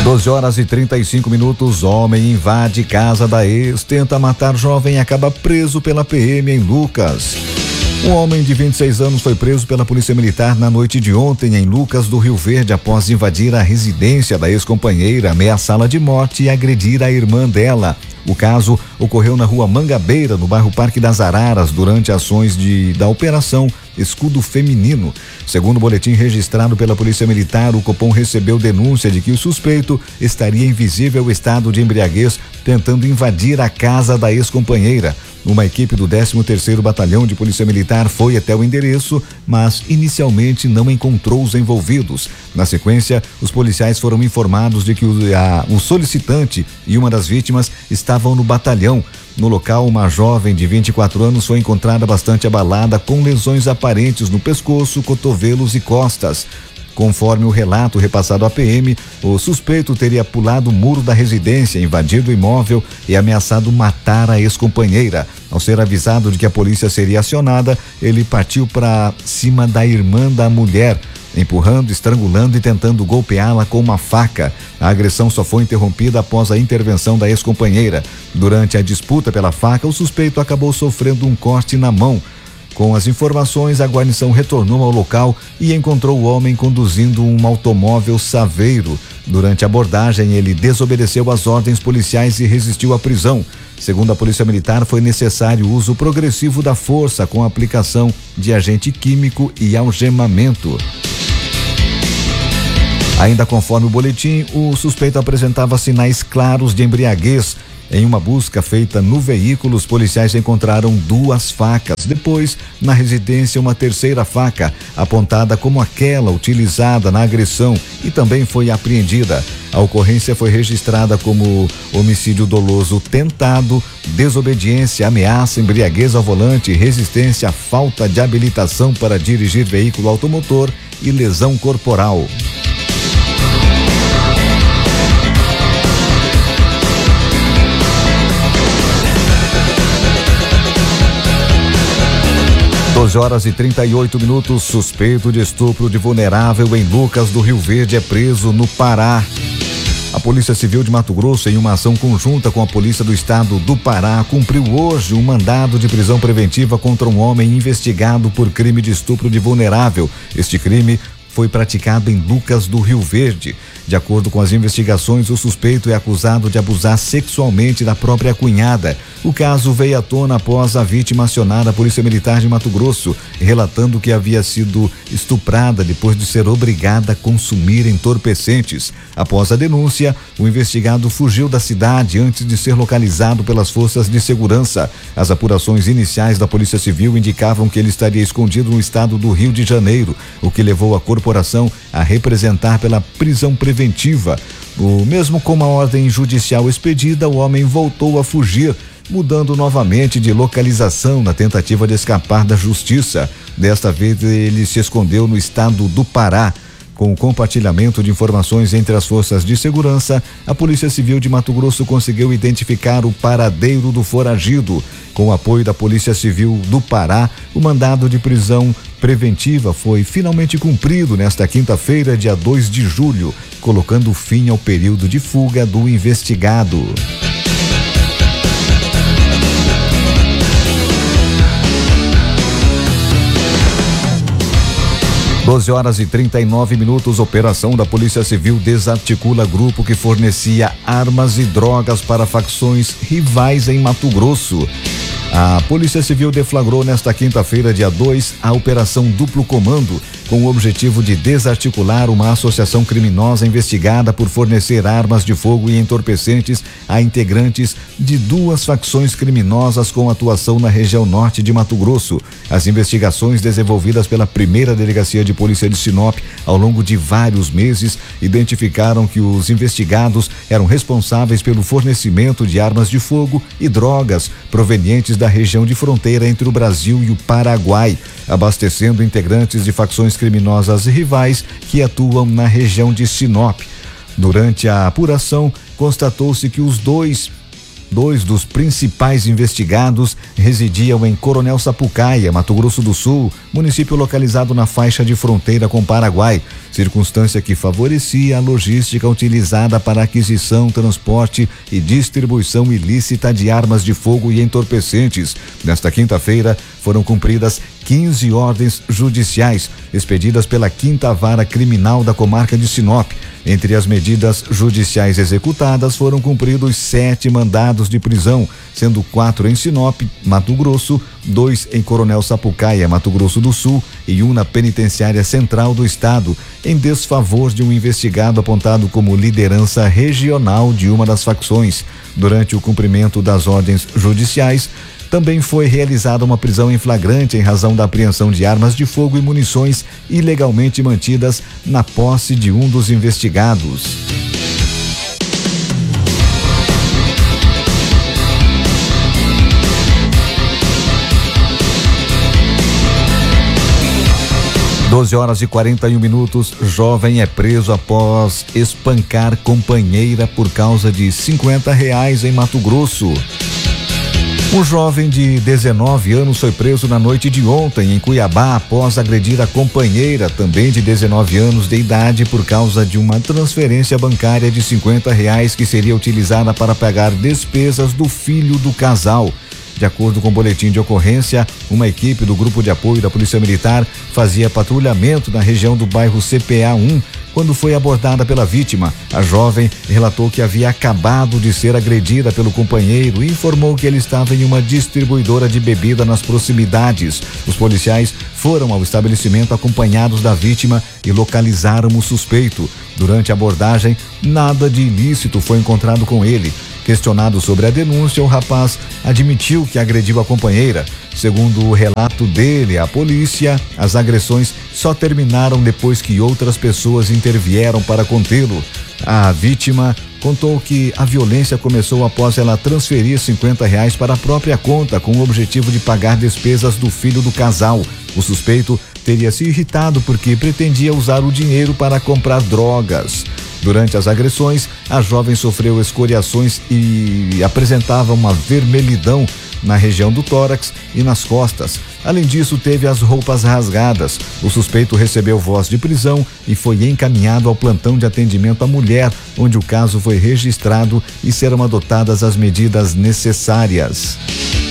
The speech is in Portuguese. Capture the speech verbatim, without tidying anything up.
doze horas e trinta e cinco minutos, homem invade casa da ex, tenta matar jovem e acaba preso pela P M em Lucas. Um homem de vinte e seis anos foi preso pela Polícia Militar na noite de ontem em Lucas do Rio Verde após invadir a residência da ex-companheira, ameaçá-la de morte e agredir a irmã dela. O caso ocorreu na rua Mangabeira, no bairro Parque das Araras, durante ações de, da Operação Escudo Feminino. Segundo o boletim registrado pela Polícia Militar, o Copom recebeu denúncia de que o suspeito estaria em visível estado de embriaguez, tentando invadir a casa da ex-companheira. Uma equipe do décimo terceiro Batalhão de Polícia Militar foi até o endereço, mas inicialmente não encontrou os envolvidos. Na sequência, os policiais foram informados de que o, a, o solicitante e uma das vítimas estavam no batalhão. No local, uma jovem de vinte e quatro anos foi encontrada bastante abalada, com lesões aparentes no pescoço, cotovelos e costas. Conforme o relato repassado à P M, o suspeito teria pulado o muro da residência, invadido o imóvel e ameaçado matar a ex-companheira. Ao ser avisado de que a polícia seria acionada, ele partiu para cima da irmã da mulher, empurrando, estrangulando e tentando golpeá-la com uma faca. A agressão só foi interrompida após a intervenção da ex-companheira. Durante a disputa pela faca, o suspeito acabou sofrendo um corte na mão. Com as informações, a guarnição retornou ao local e encontrou o homem conduzindo um automóvel Saveiro. Durante a abordagem, ele desobedeceu às ordens policiais e resistiu à prisão. Segundo a Polícia Militar, foi necessário o uso progressivo da força com a aplicação de agente químico e algemamento. Ainda conforme o boletim, o suspeito apresentava sinais claros de embriaguez. Em uma busca feita no veículo, os policiais encontraram duas facas. Depois, na residência, uma terceira faca, apontada como aquela utilizada na agressão, e também foi apreendida. A ocorrência foi registrada como homicídio doloso tentado, desobediência, ameaça, embriaguez ao volante, resistência, falta de habilitação para dirigir veículo automotor e lesão corporal. doze horas e trinta e oito minutos, suspeito de estupro de vulnerável em Lucas do Rio Verde é preso no Pará. A Polícia Civil de Mato Grosso, em uma ação conjunta com a Polícia do Estado do Pará, cumpriu hoje um mandado de prisão preventiva contra um homem investigado por crime de estupro de vulnerável. Este crime foi praticado em Lucas do Rio Verde. De acordo com as investigações, o suspeito é acusado de abusar sexualmente da própria cunhada. O caso veio à tona após a vítima acionar a Polícia Militar de Mato Grosso, relatando que havia sido estuprada depois de ser obrigada a consumir entorpecentes. Após a denúncia, o investigado fugiu da cidade antes de ser localizado pelas forças de segurança. As apurações iniciais da Polícia Civil indicavam que ele estaria escondido no estado do Rio de Janeiro, o que levou a corporação a representar pela prisão preventiva. O mesmo com uma ordem judicial expedida, o homem voltou a fugir, mudando novamente de localização na tentativa de escapar da justiça. Desta vez ele se escondeu no estado do Pará. Com o compartilhamento de informações entre as forças de segurança, a Polícia Civil de Mato Grosso conseguiu identificar o paradeiro do foragido. Com o apoio da Polícia Civil do Pará, o mandado de prisão preventiva foi finalmente cumprido nesta quinta-feira, dia dois de julho, colocando fim ao período de fuga do investigado. doze horas e trinta e nove minutos, operação da Polícia Civil desarticula grupo que fornecia armas e drogas para facções rivais em Mato Grosso. A Polícia Civil deflagrou nesta quinta-feira, dia dois, a Operação Duplo Comando, com o objetivo de desarticular uma associação criminosa investigada por fornecer armas de fogo e entorpecentes a integrantes de duas facções criminosas com atuação na região norte de Mato Grosso. As investigações desenvolvidas pela primeira Delegacia de Polícia de Sinop ao longo de vários meses identificaram que os investigados eram responsáveis pelo fornecimento de armas de fogo e drogas provenientes da região de fronteira entre o Brasil e o Paraguai, abastecendo integrantes de facções criminosas rivais que atuam na região de Sinop. Durante a apuração, constatou-se que os dois Dois dos principais investigados residiam em Coronel Sapucaia, Mato Grosso do Sul, município localizado na faixa de fronteira com Paraguai, circunstância que favorecia a logística utilizada para aquisição, transporte e distribuição ilícita de armas de fogo e entorpecentes. Nesta quinta-feira, foram cumpridas quinze ordens judiciais expedidas pela Quinta Vara Criminal da comarca de Sinop. Entre as medidas judiciais executadas foram cumpridos sete mandados de prisão, sendo quatro em Sinop, Mato Grosso, dois em Coronel Sapucaia, Mato Grosso do Sul e um na Penitenciária Central do Estado, em desfavor de um investigado apontado como liderança regional de uma das facções. Durante o cumprimento das ordens judiciais, também foi realizada uma prisão em flagrante em razão da apreensão de armas de fogo e munições ilegalmente mantidas na posse de um dos investigados. doze horas e quarenta e um minutos, jovem é preso após espancar companheira por causa de cinquenta reais em Mato Grosso. Um jovem de dezenove anos foi preso na noite de ontem em Cuiabá após agredir a companheira, também de dezenove anos de idade, por causa de uma transferência bancária de cinquenta reais que seria utilizada para pagar despesas do filho do casal. De acordo com o boletim de ocorrência, uma equipe do Grupo de Apoio da Polícia Militar fazia patrulhamento na região do bairro C P A um, quando foi abordada pela vítima. A jovem relatou que havia acabado de ser agredida pelo companheiro e informou que ele estava em uma distribuidora de bebida nas proximidades. Os policiais foram ao estabelecimento acompanhados da vítima e localizaram o suspeito. Durante a abordagem, nada de ilícito foi encontrado com ele. Questionado sobre a denúncia, o rapaz admitiu que agrediu a companheira. Segundo o relato dele à polícia, as agressões só terminaram depois que outras pessoas intervieram para contê-lo. A vítima contou que a violência começou após ela transferir cinquenta reais para a própria conta com o objetivo de pagar despesas do filho do casal. O suspeito teria se irritado porque pretendia usar o dinheiro para comprar drogas. Durante as agressões, a jovem sofreu escoriações e apresentava uma vermelhidão na região do tórax e nas costas. Além disso, teve as roupas rasgadas. O suspeito recebeu voz de prisão e foi encaminhado ao plantão de atendimento à mulher, onde o caso foi registrado e serão adotadas as medidas necessárias.